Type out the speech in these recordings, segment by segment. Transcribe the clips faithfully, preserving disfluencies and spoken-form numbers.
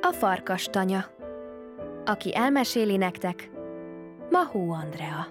A farkastanya. Aki elmeséli nektek, Mahó Andrea.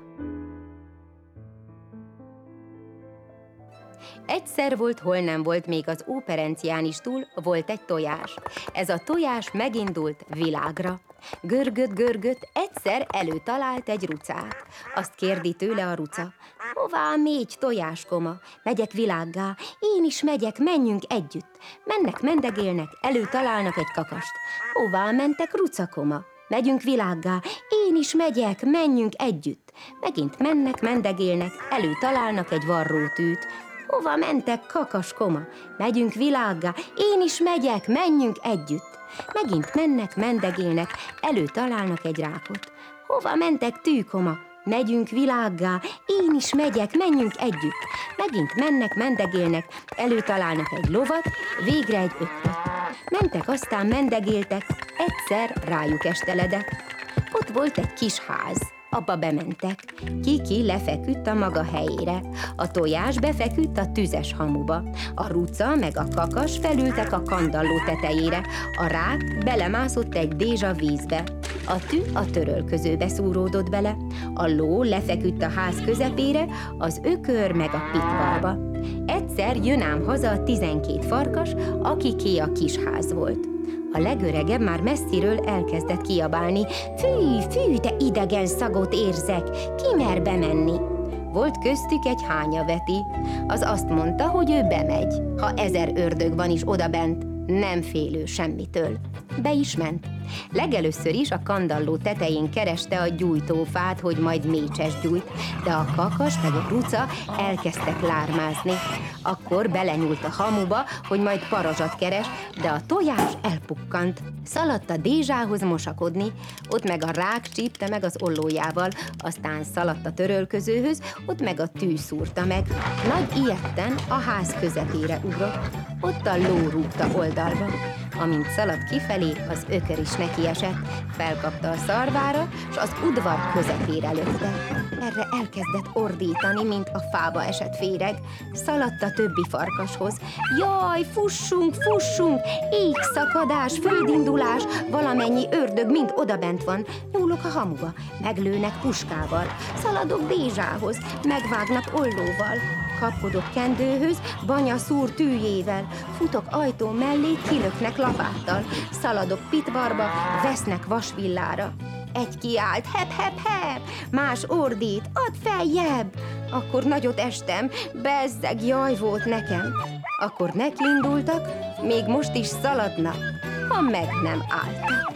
Egyszer volt, hol nem volt, még az Óperenciánistól volt egy tojás. Ez a tojás megindult világra. Görgött, görgött, egyszer előtalált egy rucát. Azt kérdi tőle a ruca: hová mégy, tojáskoma? Megyek világgá, én is megyek, menjünk együtt. Mennek, mendegélnek, előtalálnak egy kakast. Hová mentek, rucakoma? Megyünk világgá, én is megyek, menjünk együtt. Megint mennek, mendegélnek, előtalálnak egy varrótűt. Hova mentek, kakaskoma? Megyünk világgá, én is megyek, menjünk együtt. Megint mennek, mendegélnek, előtalálnak egy rákot. Hova mentek, tűkoma? Megyünk világgá, én is megyek, menjünk együtt. Megint mennek, mendegélnek, előtalálnak egy lovat, végre egy ökröt. Mentek, aztán mendegéltek, egyszer rájuk esteledett. Ott volt egy kis ház. Abba bementek. Kiki lefeküdt a maga helyére. A tojás befeküdt a tüzes hamuba. A ruca meg a kakas felültek a kandalló tetejére. A rák belemászott egy dézsa vízbe. A tű a törölközőbe szúródott bele. A ló lefeküdt a ház közepére, az ökör meg a pitvarba. Egyszer jön ám haza a tizenkét farkas, akiké a kis ház volt. A legöregebb már messziről elkezdett kiabálni: fű, fű, de idegen szagot érzek, ki mer bemenni? Volt köztük egy hányaveti. Az azt mondta, hogy ő bemegy. Ha ezer ördög van is odabent, nem félő semmitől. Be is ment. Legelőször is a kandalló tetején kereste a gyújtófát, hogy majd mécses gyújt, de a kakas meg a ruca elkezdtek lármázni. Akkor belenyúlt a hamuba, hogy majd parazsat keres, de a tojás elpukkant. Szaladt a dézsához mosakodni, ott meg a rák csípte meg az ollójával, aztán szaladt a törölközőhöz, ott meg a tű szúrta meg. Nagy ijedten a ház közepére ugrott, ott a ló rúgta oldalba. Amint szaladt kifelé, az ökör is nekiesett, felkapta a szarvára, s az udvar közepére lökte. Erre elkezdett ordítani, mint a fába esett féreg. Szaladt a többi farkashoz. Jaj, fussunk, fussunk! Égszakadás, földindulás, valamennyi ördög mind odabent van. Nyúlok a hamuba, meglőnek puskával. Szaladok dézsához, megvágnak ollóval. Kapkodok kendőhöz, banya szúr tűjével. Futok ajtó mellé, kilöknek lapáttal. Szaladok pitvarba, vesznek vasvillára. Egy kiált, hep, hep, hep, más ordít, add feljebb. Akkor nagyot estem, bezzeg, jaj volt nekem. Akkor nekiindultak, még most is szaladnak, ha meg nem álltak.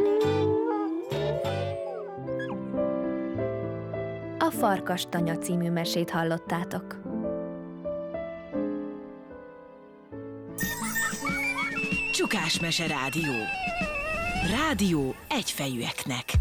A Farkastanya című mesét hallottátok. Csukásmese Rádió. Rádió egyfejűeknek.